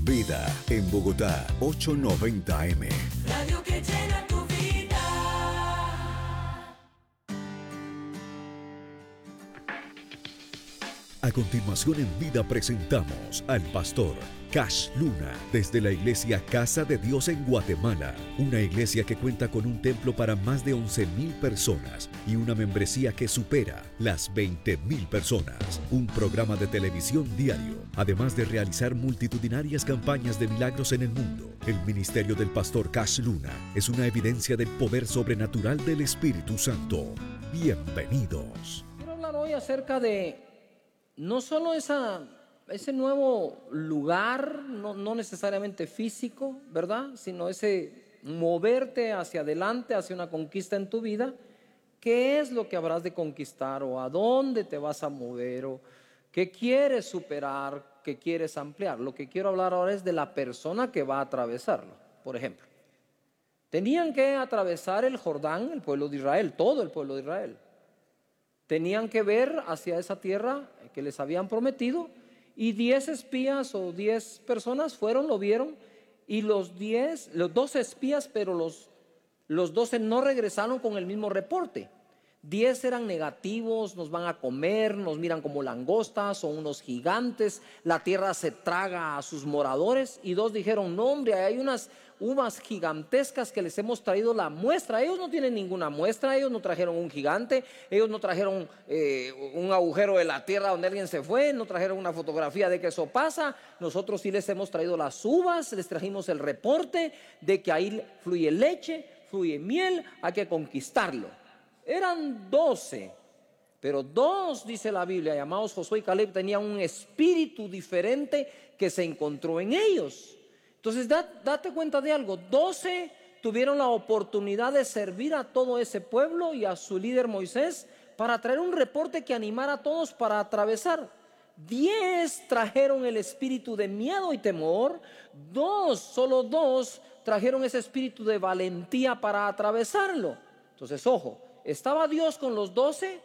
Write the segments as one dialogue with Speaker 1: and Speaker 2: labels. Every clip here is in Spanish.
Speaker 1: Vida en Bogotá, 890 AM.
Speaker 2: Radio que llena tu vida.
Speaker 1: A continuación en Vida presentamos al pastor Cash Luna desde la iglesia Casa de Dios en Guatemala, una iglesia que cuenta con un templo para más de 11,000 personas y una membresía que supera las 20,000 personas, un programa de televisión diario, además de realizar multitudinarias campañas de milagros en el mundo. El ministerio del pastor Cash Luna es una evidencia del poder sobrenatural del Espíritu Santo. Bienvenidos.
Speaker 3: Quiero hablar hoy acerca de no solo ese nuevo lugar, no necesariamente físico, ¿verdad? Sino ese moverte hacia adelante, hacia una conquista en tu vida. ¿Qué es lo que habrás de conquistar o a dónde te vas a mover o qué quieres superar, qué quieres ampliar? Lo que quiero hablar ahora es de la persona que va a atravesarlo. Por ejemplo, tenían que atravesar el Jordán, el pueblo de Israel, todo el pueblo de Israel. Tenían que ver hacia esa tierra que les habían prometido, y 10 espías o 10 personas fueron, lo vieron, y los 12 espías, pero los 12 no regresaron con el mismo reporte. 10 eran negativos: nos van a comer, nos miran como langostas, son unos gigantes, la tierra se traga a sus moradores. Y 2 dijeron: no, hombre, hay unas uvas gigantescas que les hemos traído la muestra. Ellos no tienen ninguna muestra, ellos no trajeron un gigante, ellos no trajeron un agujero de la tierra donde alguien se fue, no trajeron una fotografía de que eso pasa. Nosotros sí les hemos traído las uvas, les trajimos el reporte de que ahí fluye leche, fluye miel, hay que conquistarlo. Eran 12, pero 2, dice la Biblia, llamados Josué y Caleb, tenían un espíritu diferente que se encontró en ellos. Entonces date cuenta de algo: 12 tuvieron la oportunidad de servir a todo ese pueblo y a su líder Moisés para traer un reporte que animara a todos para atravesar. 10 trajeron el espíritu de miedo y temor. Solo 2 trajeron ese espíritu de valentía para atravesarlo. Entonces, ojo, ¿estaba Dios con los 12?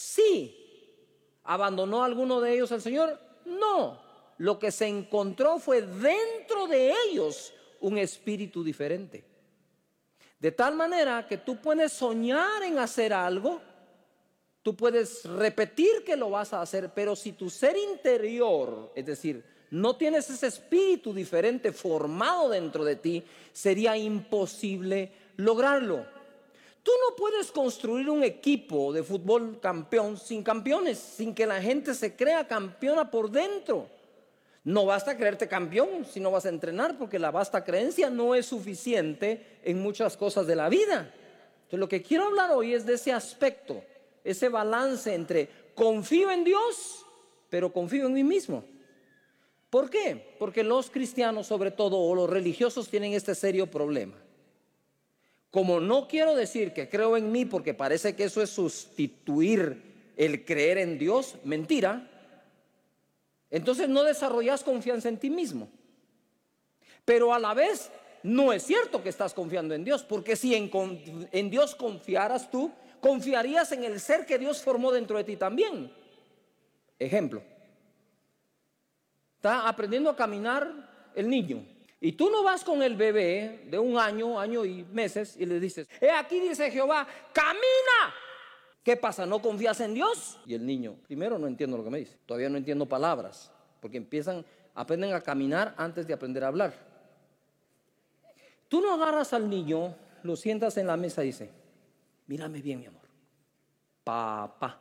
Speaker 3: Sí. ¿Abandonó a alguno de ellos el Señor? No. Lo que se encontró fue dentro de ellos un espíritu diferente. De tal manera que tú puedes soñar en hacer algo, tú puedes repetir que lo vas a hacer, pero si tu ser interior, es decir, no tienes ese espíritu diferente formado dentro de ti, sería imposible lograrlo. Tú no puedes construir un equipo de fútbol campeón sin campeones, sin que la gente se crea campeona por dentro. No basta creerte campeón si no vas a entrenar, porque la vasta creencia no es suficiente en muchas cosas de la vida. Entonces, lo que quiero hablar hoy es de ese aspecto, ese balance entre confío en Dios, pero confío en mí mismo. ¿Por qué? Porque los cristianos, sobre todo, o los religiosos, tienen este serio problema. Como no quiero decir que creo en mí, porque parece que eso es sustituir el creer en Dios, mentira, entonces no desarrollas confianza en ti mismo. Pero a la vez no es cierto que estás confiando en Dios, porque si en Dios confiaras tú, confiarías en el ser que Dios formó dentro de ti también. Ejemplo: está aprendiendo a caminar el niño, y tú no vas con el bebé de un año y meses, y le dices: aquí dice Jehová, camina. ¿Qué pasa? ¿No confías en Dios? Y el niño: primero, no entiendo lo que me dice, todavía no entiendo palabras, porque aprenden a caminar antes de aprender a hablar. Tú no agarras al niño, lo sientas en la mesa y dices: mírame bien, mi amor, papá.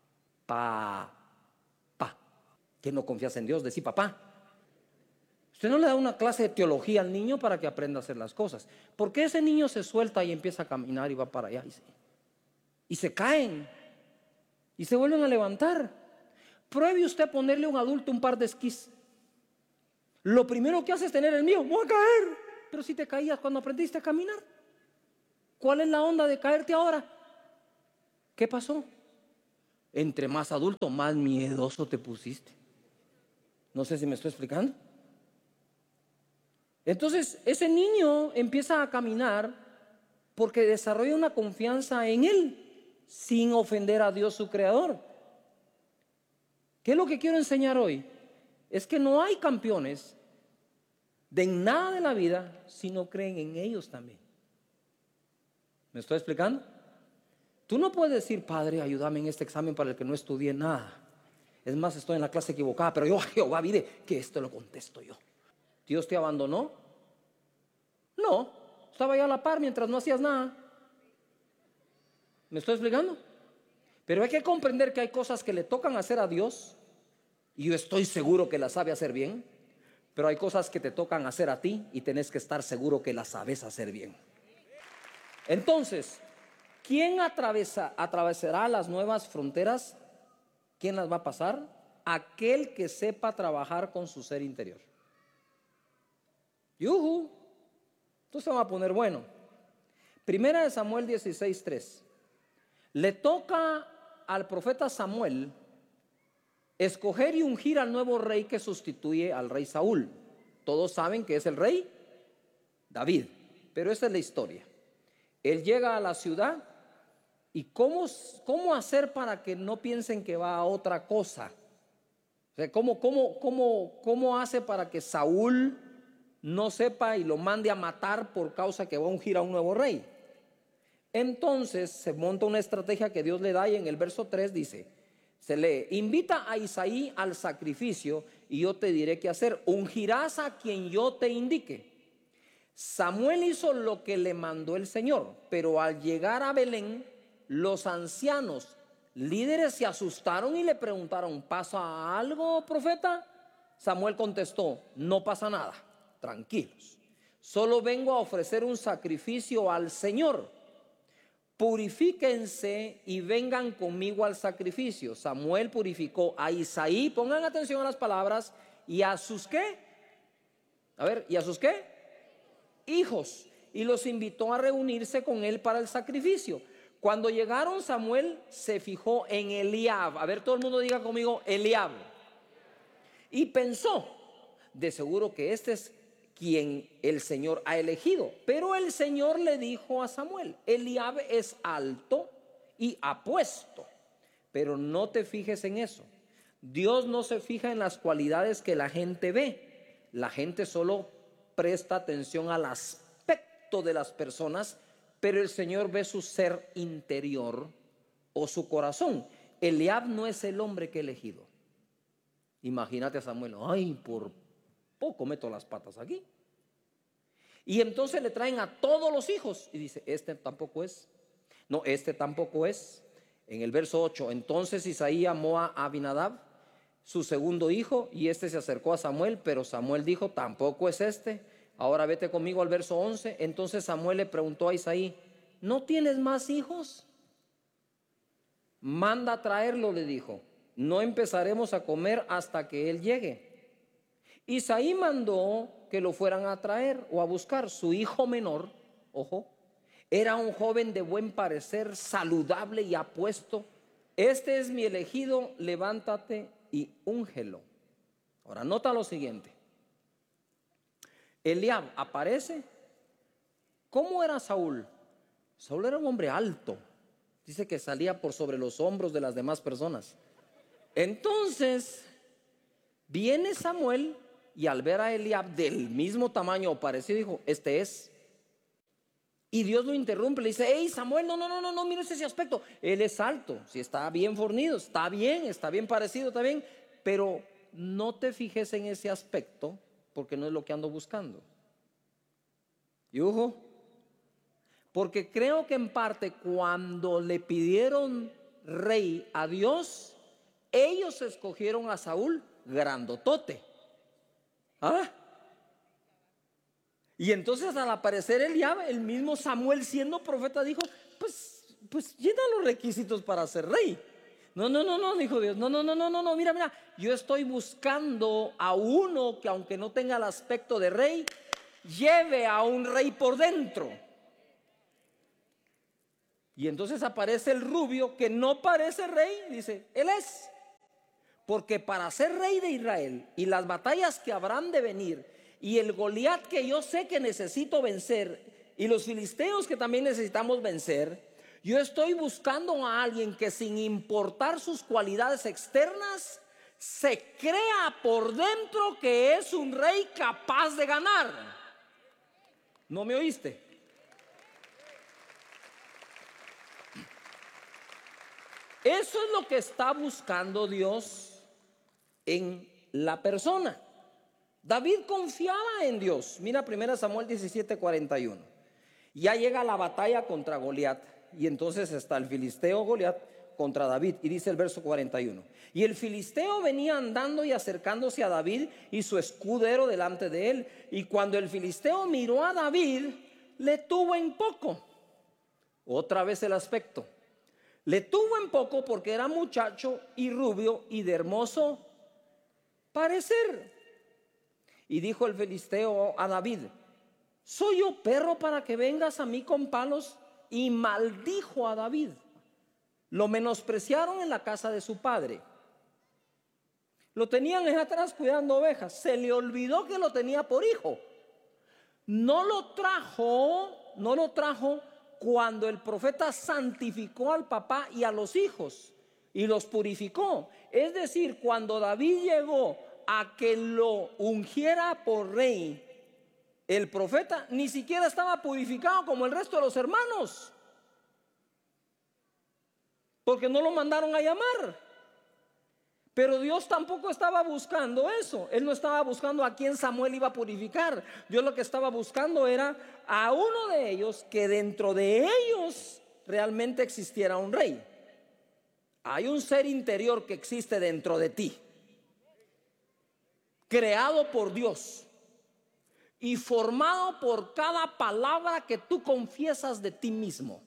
Speaker 3: ¿Que no confías en Dios? Decí papá. Usted no le da una clase de teología al niño para que aprenda a hacer las cosas. ¿Por qué ese niño se suelta y empieza a caminar y va para allá? Y se caen y se vuelven a levantar. Pruebe usted ponerle a un adulto un par de esquís. Lo primero que hace es tener el miedo: voy a caer. Pero si te caías cuando aprendiste a caminar. ¿Cuál es la onda de caerte ahora? ¿Qué pasó? Entre más adulto, más miedoso te pusiste. No sé si me estoy explicando. Entonces ese niño empieza a caminar porque desarrolla una confianza en él, sin ofender a Dios su creador. ¿Qué es lo que quiero enseñar hoy? Es que no hay campeones de nada de la vida si no creen en ellos también. ¿Me estoy explicando? Tú no puedes decir, Padre, ayúdame en este examen para el que no estudié nada. Es más, estoy en la clase equivocada, pero yo, Jehová, mire que esto lo contesto yo. ¿Dios te abandonó? No, estaba ya a la par mientras no hacías nada. ¿Me estoy explicando? Pero hay que comprender que hay cosas que le tocan hacer a Dios, y yo estoy seguro que las sabe hacer bien, pero hay cosas que te tocan hacer a ti y tenés que estar seguro que las sabes hacer bien. Entonces, ¿quién atravesará las nuevas fronteras? ¿Quién las va a pasar? Aquel que sepa trabajar con su ser interior. ¡Yuhu! Entonces va a poner bueno. Primera de Samuel 16:3. Le toca al profeta Samuel escoger y ungir al nuevo rey que sustituye al rey Saúl. Todos saben que es el rey David, pero esa es la historia. Él llega a la ciudad y ¿cómo hacer para que no piensen que va a otra cosa? O sea, ¿cómo hace para que Saúl no sepa y lo mande a matar por causa que va a ungir a un nuevo rey? Entonces se monta una estrategia que Dios le da, y en el verso 3 dice, se lee, invita a Isaí al sacrificio y yo te diré qué hacer, ungirás a quien yo te indique. Samuel hizo lo que le mandó el Señor, pero al llegar a Belén, los ancianos líderes se asustaron y le preguntaron, ¿pasa algo, profeta? Samuel contestó, no pasa nada, tranquilos, solo vengo a ofrecer un sacrificio al Señor. Purifíquense y vengan conmigo al sacrificio. Samuel purificó a Isaí, pongan atención a las palabras, y a sus ¿qué? A ver, ¿y a sus qué? Hijos, y los invitó a reunirse con él para el sacrificio. Cuando llegaron, Samuel se fijó en Eliab. A ver, todo el mundo diga conmigo, Eliab. Y pensó, de seguro que este es quien el Señor ha elegido. Pero el Señor le dijo a Samuel, Eliab es alto y apuesto, pero no te fijes en eso. Dios no se fija en las cualidades que la gente ve. La gente solo presta atención al aspecto de las personas, pero el Señor ve su ser interior o su corazón. Eliab no es el hombre que he elegido. Imagínate a Samuel, ay, por poco meto las patas aquí. Y entonces le traen a todos los hijos y dice, este tampoco es. No, este tampoco es. En el verso 8, entonces Isaí amó a Abinadab, su segundo hijo, y este se acercó a Samuel, pero Samuel dijo, tampoco es este. Ahora vete conmigo al verso 11. Entonces Samuel le preguntó a Isaí, ¿no tienes más hijos? Manda a traerlo, le dijo. No empezaremos a comer hasta que él llegue. Isaí mandó que lo fueran a traer o a buscar. Su hijo menor, ojo, era un joven de buen parecer, saludable y apuesto. Este es mi elegido, levántate y úngelo. Ahora nota lo siguiente. Eliab aparece. ¿Cómo era Saúl? Saúl era un hombre alto. Dice que salía por sobre los hombros de las demás personas. Entonces viene Samuel y al ver a Eliab del mismo tamaño o parecido, dijo, este es. Y Dios lo interrumpe, le dice, hey Samuel, no, mires ese aspecto. Él es alto, si está bien fornido, está bien parecido, está bien, pero no te fijes en ese aspecto porque no es lo que ando buscando. Y ojo, porque creo que en parte cuando le pidieron rey a Dios, ellos escogieron a Saúl grandotote. ¿Ah? Y entonces al aparecer Eliab, el mismo Samuel siendo profeta dijo, pues llena los requisitos para ser rey. No, dijo Dios, no, mira, yo estoy buscando a uno que aunque no tenga el aspecto de rey, lleve a un rey por dentro. Y entonces aparece el rubio que no parece rey, dice, él es. Porque para ser rey de Israel y las batallas que habrán de venir y el Goliat que yo sé que necesito vencer y los filisteos que también necesitamos vencer, yo estoy buscando a alguien que sin importar sus cualidades externas se crea por dentro que es un rey capaz de ganar. ¿No me oíste? Eso es lo que está buscando Dios en la persona. David confiaba en Dios. Mira 1 Samuel 17:41. Ya llega la batalla contra Goliat. Y entonces está el filisteo Goliat contra David. Y dice el verso 41. Y el filisteo venía andando y acercándose a David y su escudero delante de él. Y cuando el filisteo miró a David, le tuvo en poco. Otra vez el aspecto. Le tuvo en poco porque era muchacho y rubio y de hermoso parecer. Y dijo el filisteo a David: ¿soy yo perro para que vengas a mí con palos? Y maldijo a David. Lo menospreciaron en la casa de su padre. Lo tenían atrás cuidando ovejas. Se le olvidó que lo tenía por hijo. No lo trajo cuando el profeta santificó al papá y a los hijos y los purificó. Es decir, cuando David llegó a que lo ungiera por rey, el profeta ni siquiera estaba purificado como el resto de los hermanos, porque no lo mandaron a llamar. Pero Dios tampoco estaba buscando eso. Él no estaba buscando a quién Samuel iba a purificar. Dios lo que estaba buscando era a uno de ellos, que dentro de ellos realmente existiera un rey. Hay un ser interior que existe dentro de ti, creado por Dios y formado por cada palabra que tú confiesas de ti mismo.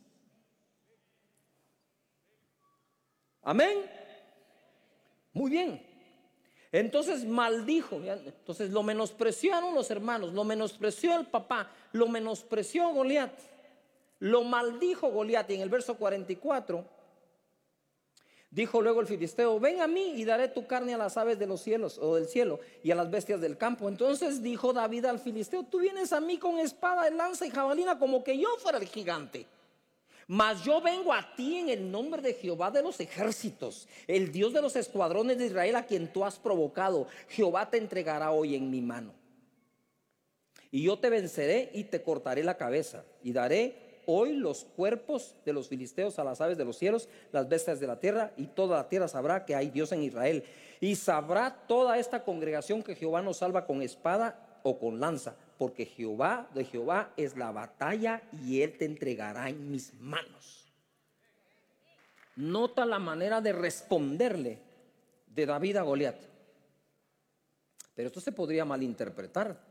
Speaker 3: Amén. Muy bien. Entonces maldijo. Entonces lo menospreciaron los hermanos, lo menospreció el papá, lo menospreció Goliat, lo maldijo Goliat. Y en el verso 44 dijo luego el filisteo: ven a mí y daré tu carne a las aves de los cielos o del cielo y a las bestias del campo. Entonces dijo David al filisteo: tú vienes a mí con espada, lanza y jabalina, como que yo fuera el gigante. Mas yo vengo a ti en el nombre de Jehová de los ejércitos, el Dios de los escuadrones de Israel, a quien tú has provocado. Jehová te entregará hoy en mi mano. Y yo te venceré y te cortaré la cabeza. Y daré hoy los cuerpos de los filisteos a las aves de los cielos, las bestias de la tierra, y toda la tierra sabrá que hay Dios en Israel. Y sabrá toda esta congregación que Jehová nos salva con espada o con lanza, porque de Jehová es la batalla y él te entregará en mis manos. Nota la manera de responderle de David a Goliat. Pero esto se podría malinterpretar.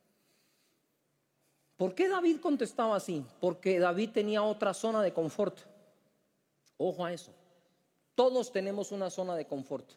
Speaker 3: ¿Por qué David contestaba así? Porque David tenía otra zona de confort. Ojo a eso. Todos tenemos una zona de confort.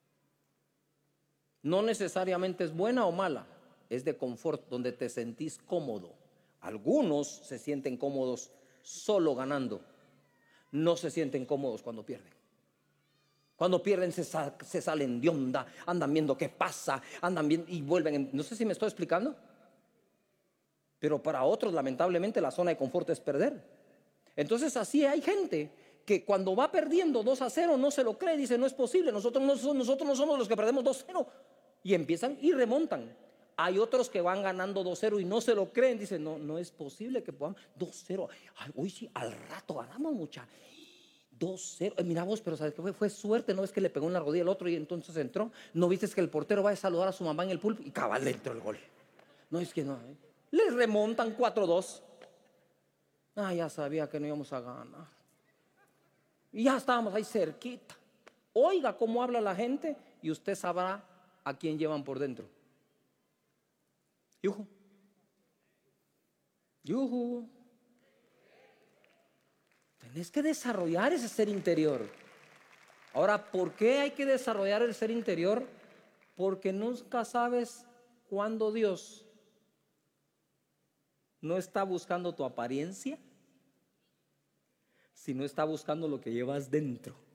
Speaker 3: No necesariamente es buena o mala. Es de confort, donde te sentís cómodo. Algunos se sienten cómodos solo ganando. No se sienten cómodos cuando pierden. Cuando pierden se salen de onda, andan viendo qué pasa, andan viendo y vuelven. No sé si me estoy explicando. Pero para otros, lamentablemente, la zona de confort es perder. Entonces así hay gente que cuando va perdiendo 2-0 no se lo cree, dice: no es posible, nosotros no somos los que perdemos 2-0. Y empiezan y remontan. Hay otros que van ganando 2-0 y no se lo creen. Dicen: no es posible que podamos 2-0. Hoy sí, al rato ganamos, mucha 2-0. Mira vos, pero ¿sabes qué fue suerte? No es que le pegó en la rodilla al otro y entonces entró. No viste que el portero va a saludar a su mamá en el púlpito y cabal dentro el gol. No es que no. Les remontan 4-2. Ya sabía que no íbamos a ganar. Y ya estábamos ahí cerquita. Oiga cómo habla la gente y usted sabrá a quién llevan por dentro. Yuhu. Tenés que desarrollar ese ser interior. Ahora, ¿por qué hay que desarrollar el ser interior? Porque nunca sabes cuándo Dios no está buscando tu apariencia, sino está buscando lo que llevas dentro.